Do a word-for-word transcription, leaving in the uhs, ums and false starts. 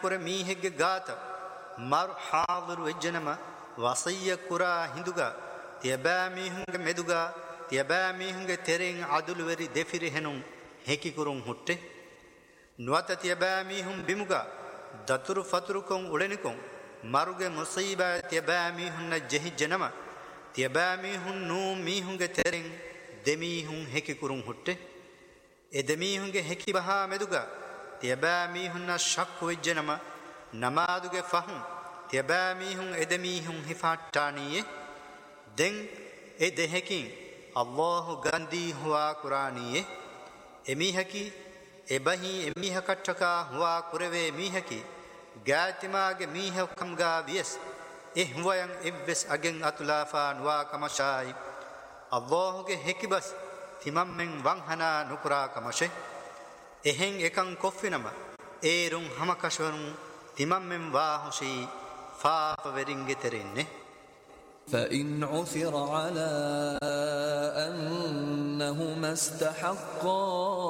කුර මීහෙක්ගේ ගාත මර් හාදිරු වෙජ්ජනම වසීය කුරා හිඳුගා තියබෑ මීහුන්ගේ මෙදුගා තියබෑ මීහුන්ගේ තෙරෙන් අදුළු වෙරි දෙෆිරි හෙනුම් හෙකි කුරුන් හුට්ටේ නුවත තියබෑ මීහුන් බිමුගා දතුරු ෆතුරුකොන් උඩෙනිකොන් මරුගේ මුසීබා තියබෑ මීහුන්න ජෙහිජ්ජනම තියබෑ මීහුන් නූ මීහුන්ගේ තෙරෙන් දෙමීහුන් හෙකි කුරුන් හුට්ටේ එ දෙමීහුන්ගේ හෙකි බහා මෙදුගා තියබෑ මීහුන්න ශක්කු වෙජ්ජනම නමාදුගේ ෆහුන් තියබෑ මීහුන් එ දෙමීහුන් හිෆාට්ටානීයේ දෙන් එ දෙහෙකින් අල්ලාහු ගන්දී හුවා කුරානීයේ එමීහකි එබහි එමීහකට්ටකා හුවා කුරවේ මීහකි ගාතිමාගේ මීහකම්ගා වියස් එ හුවයන් එව්වෙස් අගෙන් අතුලාෆා නුවා කමශායි අල්ලාහුගේ හෙකිබස් තිමම්මෙන් වංහනා නුකුරා කමශේ එහෙන් එකන් කොෆ්ෆිනම ඒරුන් හමකශවරුන් තිමම්මෙන් වාහුෂී ෆාප වෙරින්ගෙ තෙරෙන්නේ فإن عثر على أنهما استحقا